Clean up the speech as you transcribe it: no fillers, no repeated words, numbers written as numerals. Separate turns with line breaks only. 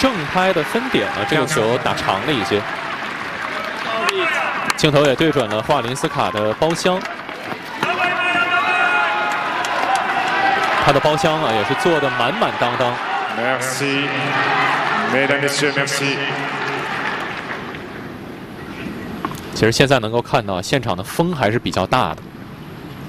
正拍的分点呢，这个球打长了一些。镜头也对准了华林斯卡的包厢，他的包厢啊也是做的满满当当。
Merci, mesdames, messieurs, merci。
其实现在能够看到现场的风还是比较大的。